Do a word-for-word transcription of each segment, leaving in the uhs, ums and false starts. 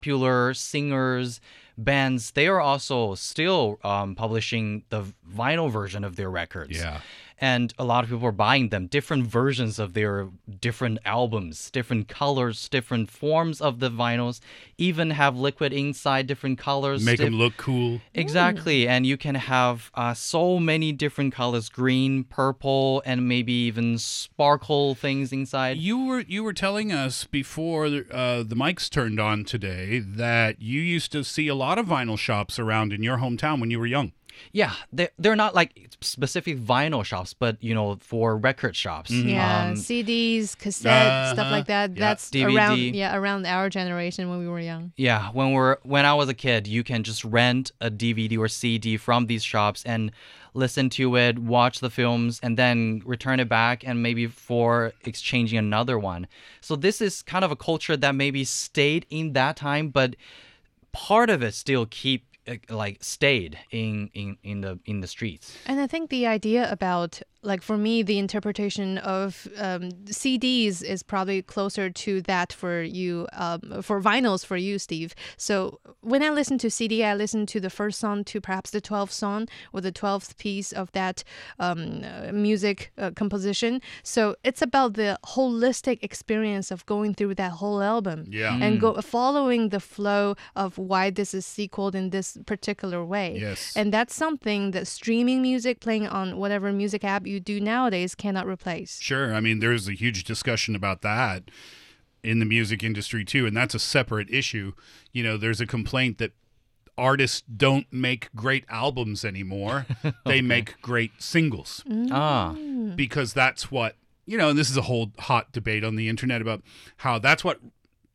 popular singers, bands, they are also still um, publishing the vinyl version of their records. Yeah. And a lot of people are buying them, different versions of their different albums, different colors, different forms of the vinyls, even have liquid inside, different colors. Make Dif- them look cool. Exactly. And you can have uh, so many different colors, green, purple, and maybe even sparkle things inside. You were you were telling us before uh, the mics turned on today that you used to see a lot of vinyl shops around in your hometown when you were young. Yeah, they're, they're not like specific vinyl shops, but, you know, for record shops. Yeah, Um, C Ds, cassettes, Uh-huh. stuff like that. Yeah. That's D V D. around yeah around our generation when we were young. Yeah, when we're when I was a kid, you can just rent a D V D or C D from these shops and listen to it, watch the films, and then return it back and maybe for exchanging another one. So this is kind of a culture that maybe stayed in that time, but part of it still keep uh, like stayed in, in, in the in the streets. And I think the idea about, like for me, the interpretation of um, C Ds is probably closer to that for you, um, for vinyls for you, Steve. So when I listen to C D, I listen to the first song to perhaps the twelfth song or the twelfth piece of that um, uh, music uh, composition. So it's about the holistic experience of going through that whole album. Yeah. And go following the flow of why this is sequeled in this particular way. Yes. And that's something that streaming music, playing on whatever music app you do nowadays, cannot replace. Sure. I mean, there's a huge discussion about that in the music industry too, and that's a separate issue. You know, there's a complaint that artists don't make great albums anymore. They make great singles Ah, because that's what, you know, and this is a whole hot debate on the internet about how that's what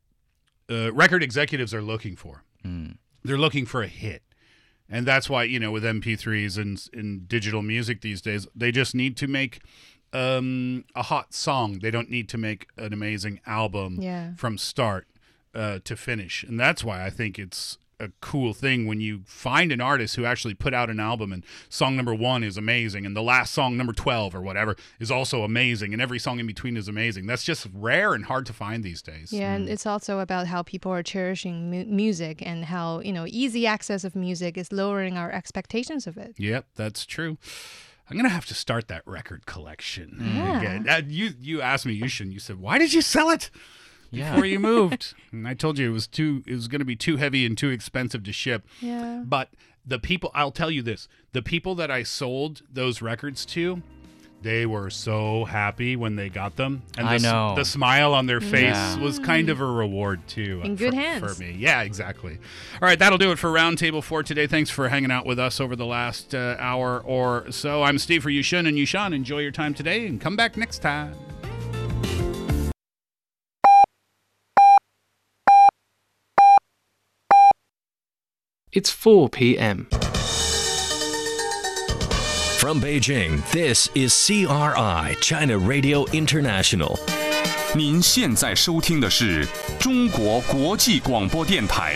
uh, record executives are looking for. They're looking for a hit. And that's why, you know, with M P threes and, and digital music these days, they just need to make um, a hot song. They don't need to make an amazing album Yeah. from start uh, to finish. And that's why I think it's a cool thing when you find an artist who actually put out an album and song number one is amazing and the last song, number twelve or whatever, is also amazing and every song in between is amazing. That's just rare and hard to find these days. Yeah, and it's also about how people are cherishing mu- music and how, you know, easy access of music is lowering our expectations of it. Yep, that's true. I'm gonna have to start that record collection Yeah. again. Uh, you you asked me, Yushin. You said, "Why did you sell it yeah. before you moved?" And I told you it was too. It was going to be too heavy and too expensive to ship. Yeah. But the people, I'll tell you this: the people that I sold those records to, they were so happy when they got them, and I the, know. the smile on their face Yeah. was kind of a reward too. In uh, good for, hands. for me. Yeah, exactly. All right, that'll do it for Roundtable for today. Thanks for hanging out with us over the last uh, hour or so. I'm Steve for Yushin and Yushan. Enjoy your time today, and come back next time. It's four p.m. From Beijing, this is C R I, China Radio International. 您现在收听的是中国国际广播电台。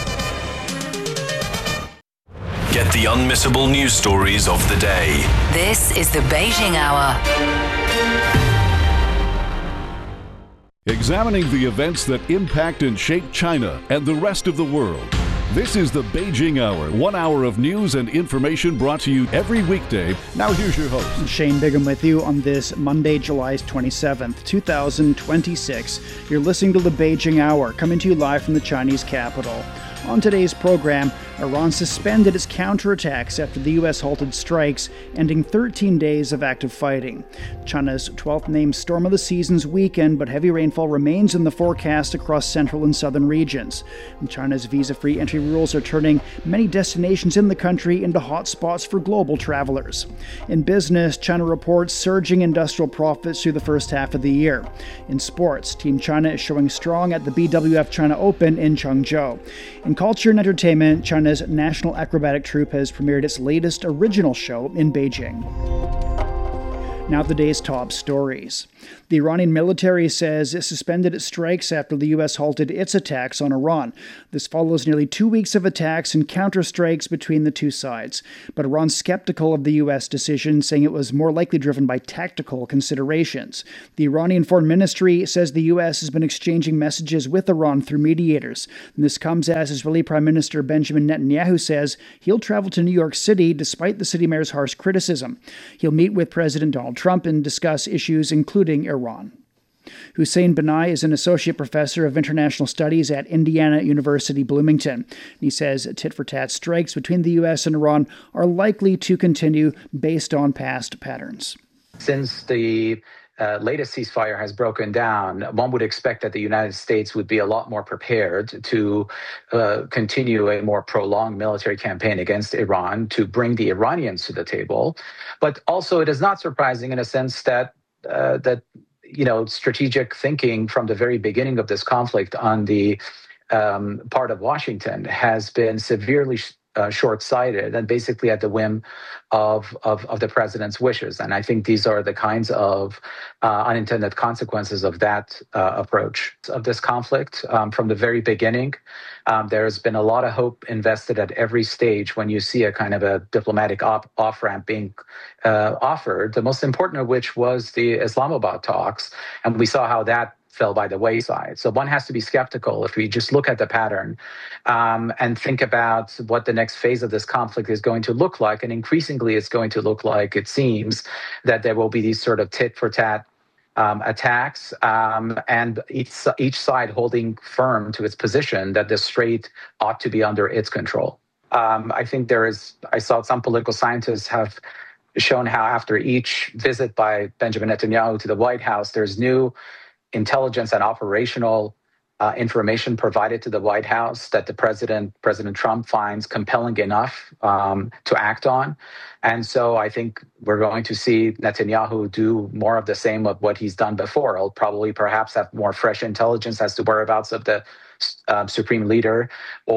Get the unmissable news stories of the day. This is the Beijing Hour. Examining the events that impact and shape China and the rest of the world. This is the Beijing Hour, one hour of news and information brought to you every weekday. Now here's your host. Shane Bigham with you on this Monday, July twenty-seventh, two thousand twenty-six. You're listening to the Beijing Hour, coming to you live from the Chinese capital. On today's program, Iran suspended its counterattacks after the U S halted strikes, ending thirteen days of active fighting. China's twelfth named storm of the season's weekend, but heavy rainfall remains in the forecast across central and southern regions. And China's visa-free entry rules are turning many destinations in the country into hotspots for global travelers. In business, China reports surging industrial profits through the first half of the year. In sports, Team China is showing strong at the B W F China Open in Changzhou. In culture and entertainment, China's National Acrobatic Troupe has premiered its latest original show in Beijing. Now the day's top stories. The Iranian military says it suspended its strikes after the U S halted its attacks on Iran. This follows nearly two weeks of attacks and counterstrikes between the two sides. But Iran's skeptical of the U S decision, saying it was more likely driven by tactical considerations. The Iranian Foreign Ministry says the U S has been exchanging messages with Iran through mediators. And this comes as Israeli Prime Minister Benjamin Netanyahu says he'll travel to New York City despite the city mayor's harsh criticism. He'll meet with President Donald Trump and discuss issues including Iran. Hussein Banai is an associate professor of international studies at Indiana University, Bloomington. He says tit-for-tat strikes between the U S and Iran are likely to continue based on past patterns. Since the uh, latest ceasefire has broken down, one would expect that the United States would be a lot more prepared to uh, continue a more prolonged military campaign against Iran, to bring the Iranians to the table. But also it is not surprising in a sense that uh, that you know, strategic thinking from the very beginning of this conflict on the um, part of Washington has been severely uh, short-sighted and basically at the whim of, of, of the president's wishes. And I think these are the kinds of uh, unintended consequences of that uh, approach of this conflict. Um, from the very beginning, um, there's been a lot of hope invested at every stage when you see a kind of a diplomatic op- off-ramp being uh, offered, the most important of which was the Islamabad talks. And we saw how that fell by the wayside. So one has to be skeptical if we just look at the pattern um, and think about what the next phase of this conflict is going to look like. And increasingly, it's going to look like, it seems, that there will be these sort of tit-for-tat um, attacks um, and each, each side holding firm to its position that the Strait ought to be under its control. Um, I think there is, I saw some political scientists have shown how after each visit by Benjamin Netanyahu to the White House, there's new intelligence and operational uh, information provided to the White House that the president, President Trump, finds compelling enough um, to act on. And so I think we're going to see Netanyahu do more of the same of what he's done before. He'll probably perhaps have more fresh intelligence as to whereabouts of the uh, supreme leader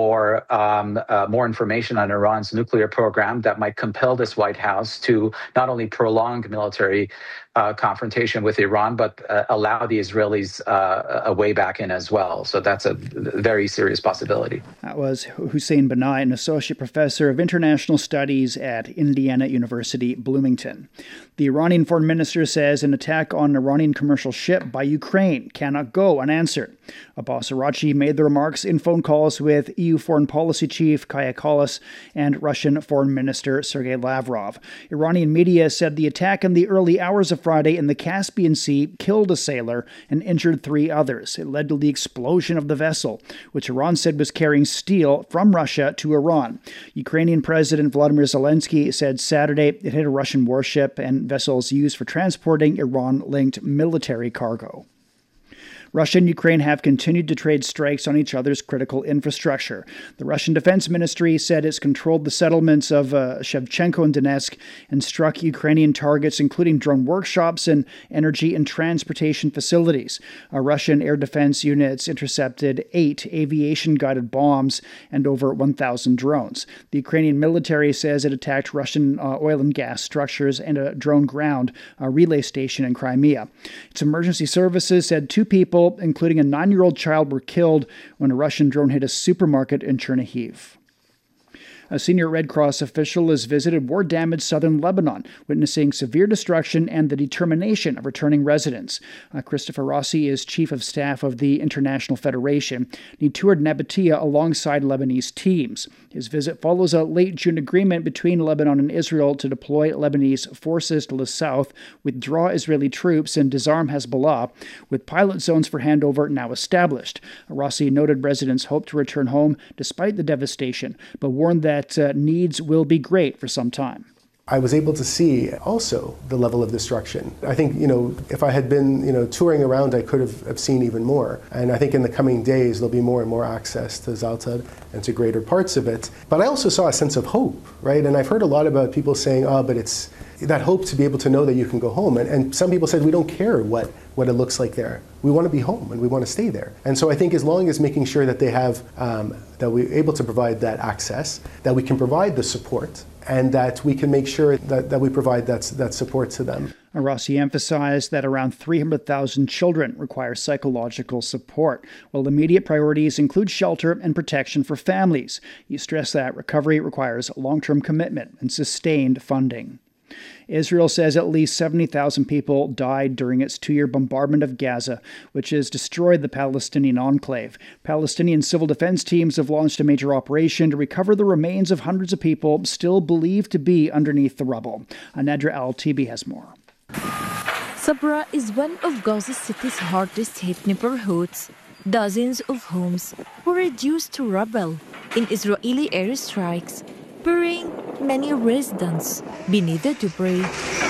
or um, uh, more information on Iran's nuclear program that might compel this White House to not only prolong military Uh, confrontation with Iran, but uh, allow the Israelis uh, a way back in as well. So that's a very serious possibility. That was Hussein Banai, an associate professor of international studies at Indiana University, Bloomington. The Iranian foreign minister says an attack on an Iranian commercial ship by Ukraine cannot go unanswered. Abbas Araghchi made the remarks in phone calls with E U Foreign Policy Chief Kaja Kallas and Russian Foreign Minister Sergei Lavrov. Iranian media said the attack in the early hours of Friday in the Caspian Sea killed a sailor and injured three others. It led to the explosion of the vessel, which Iran said was carrying steel from Russia to Iran. Ukrainian President Volodymyr Zelensky said Saturday it hit a Russian warship and vessels used for transporting Iran-linked military cargo. Russia and Ukraine have continued to trade strikes on each other's critical infrastructure. The Russian Defense Ministry said it's controlled the settlements of uh, Shevchenko and Donetsk and struck Ukrainian targets, including drone workshops and energy and transportation facilities. Uh, Russian air defense units intercepted eight aviation-guided bombs and over one thousand drones. The Ukrainian military says it attacked Russian uh, oil and gas structures and a drone ground uh, relay station in Crimea. Its emergency services said two people, including a nine-year-old child, were killed when a Russian drone hit a supermarket in Chernihiv. A senior Red Cross official has visited war-damaged southern Lebanon, witnessing severe destruction and the determination of returning residents. Uh, Christopher Rossi is chief of staff of the International Federation. He toured Nabatea alongside Lebanese teams. His visit follows a late June agreement between Lebanon and Israel to deploy Lebanese forces to the south, withdraw Israeli troops, and disarm Hezbollah, with pilot zones for handover now established. Rossi noted residents hope to return home despite the devastation, but warned that that uh, needs will be great for some time. I was able to see also the level of destruction. I think, you know, if I had been, you know, touring around, I could have, have seen even more. And I think in the coming days, there'll be more and more access to Zaltad and to greater parts of it. But I also saw a sense of hope, right? And I've heard a lot about people saying, oh, but it's that hope to be able to know that you can go home. And, and some people said, we don't care what, what it looks like there. We want to be home and we want to stay there. And so I think as long as making sure that they have, um, that we're able to provide that access, that we can provide the support, and that we can make sure that, that we provide that, that support to them. Arasi emphasized that around three hundred thousand children require psychological support, while immediate priorities include shelter and protection for families. He stressed that recovery requires long-term commitment and sustained funding. Israel says at least seventy thousand people died during its two-year bombardment of Gaza, which has destroyed the Palestinian enclave. Palestinian civil defense teams have launched a major operation to recover the remains of hundreds of people still believed to be underneath the rubble. Nadra Al-Tibi has more. Sabra is one of Gaza City's hardest hit neighborhoods. Dozens of homes were reduced to rubble in Israeli airstrikes, burying many residents beneath the debris.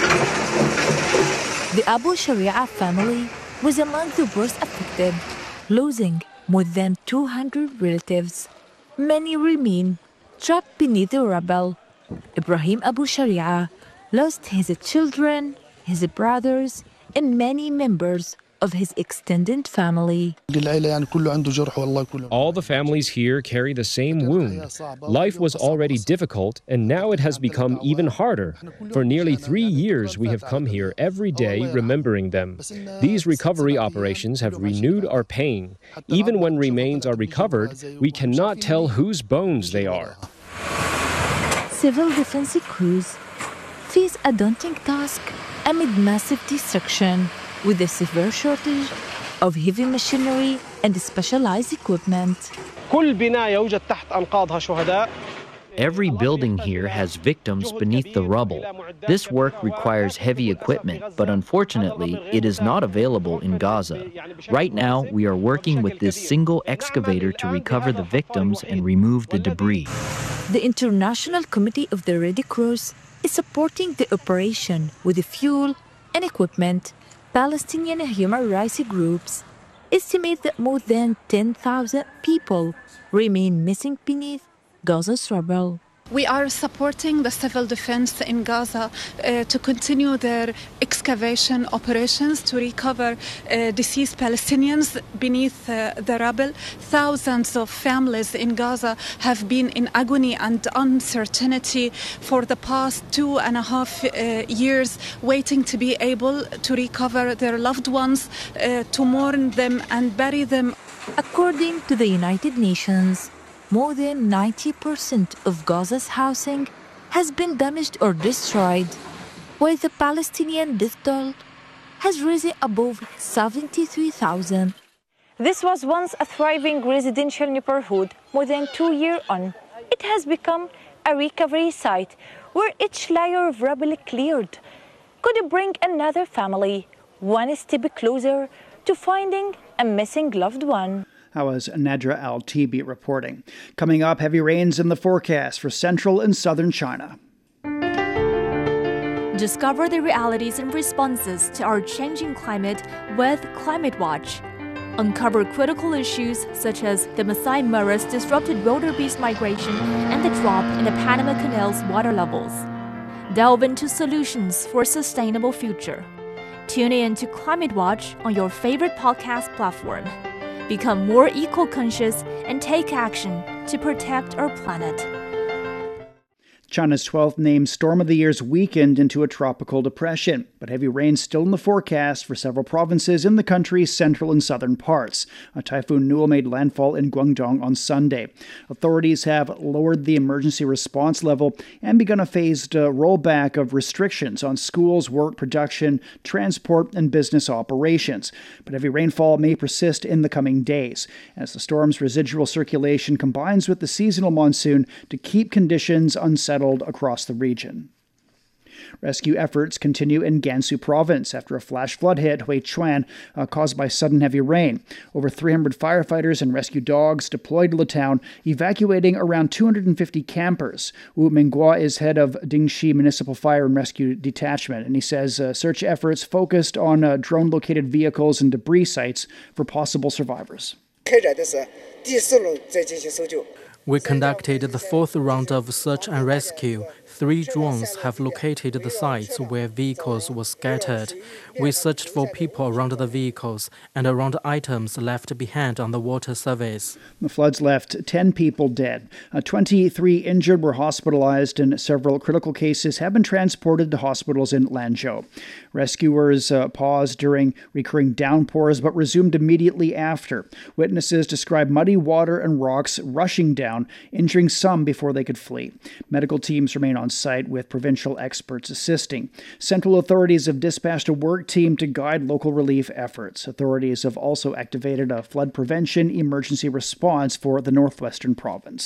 The Abu Sharia family was among the worst affected, losing more than two hundred relatives. Many remain trapped beneath the rubble. Ibrahim Abu Sharia lost his children, his brothers, and many members of his extended family. All the families here carry the same wound. Life was already difficult, and now it has become even harder. For nearly three years, we have come here every day remembering them. These recovery operations have renewed our pain. Even when remains are recovered, we cannot tell whose bones they are. Civil defense crews face a daunting task amid massive destruction, with a severe shortage of heavy machinery and specialized equipment. Every building here has victims beneath the rubble. This work requires heavy equipment, but unfortunately, it is not available in Gaza. Right now, we are working with this single excavator to recover the victims and remove the debris. The International Committee of the Red Cross is supporting the operation with fuel and equipment. Palestinian human rights groups estimate that more than ten thousand people remain missing beneath Gaza's rubble. We are supporting the civil defense in Gaza uh, to continue their excavation operations to recover uh, deceased Palestinians beneath uh, the rubble. Thousands of families in Gaza have been in agony and uncertainty for the past two and a half uh, years, waiting to be able to recover their loved ones, uh, to mourn them and bury them. According to the United Nations, more than ninety percent of Gaza's housing has been damaged or destroyed, while the Palestinian death toll has risen above seventy-three thousand. This was once a thriving residential neighborhood. More than two years on, it has become a recovery site where each layer of rubble cleared could bring another family one step closer to finding a missing loved one. That was Nadra Al-Tibi reporting. Coming up, heavy rains in the forecast for central and southern China. Discover the realities and responses to our changing climate with Climate Watch. Uncover critical issues such as the Masai Mara's disrupted wildebeest migration and the drop in the Panama Canal's water levels. Delve into solutions for a sustainable future. Tune in to Climate Watch on your favorite podcast platform. Become more eco-conscious and take action to protect our planet. China's twelfth named Storm of the Year's weakened into a tropical depression, but heavy rain still in the forecast for several provinces in the country's central and southern parts. A Typhoon Newell made landfall in Guangdong on Sunday. Authorities have lowered the emergency response level and begun a phased uh, rollback of restrictions on schools, work production, transport, and business operations. But heavy rainfall may persist in the coming days, as the storm's residual circulation combines with the seasonal monsoon to keep conditions unsettled across the region. Rescue efforts continue in Gansu province after a flash flood hit Huichuan uh, caused by sudden heavy rain. Over three hundred firefighters and rescue dogs deployed to the town, evacuating around two hundred fifty campers. Wu Minghua is head of Dingxi Municipal Fire and Rescue Detachment, and he says uh, search efforts focused on uh, drone-located vehicles and debris sites for possible survivors. We conducted the fourth round of search and rescue. Three drones have located the sites where vehicles were scattered. We searched for people around the vehicles and around items left behind on the water surface. The floods left ten people dead. Uh, twenty-three injured were hospitalized, and several critical cases have been transported to hospitals in Lanzhou. Rescuers uh, paused during recurring downpours but resumed immediately after. Witnesses described muddy water and rocks rushing down, injuring some before they could flee. Medical teams remain on site with provincial experts assisting. Central authorities have dispatched a work team to guide local relief efforts. Authorities have also activated a flood prevention emergency response for the northwestern province.